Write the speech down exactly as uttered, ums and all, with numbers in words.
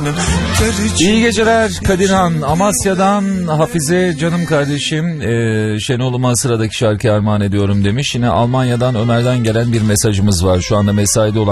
zamanın tercih. İyi geceler Kadirhan. Amasya'dan Hafize canım kardeşim, e, Şenol'uma sıradaki şarkı armağan ediyorum demiş. Yine Almanya'dan Ömer'den gelen bir mesajımız var. Şu anda mesaide olan